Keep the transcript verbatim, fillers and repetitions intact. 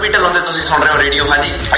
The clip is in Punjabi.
ਪੀਟਲ ਹੁੰਦੇ ਤੁਸੀਂ ਸੁਣ ਰਹੇ ਹੋ ਰੇਡੀਓ ਹਾਂਜੀ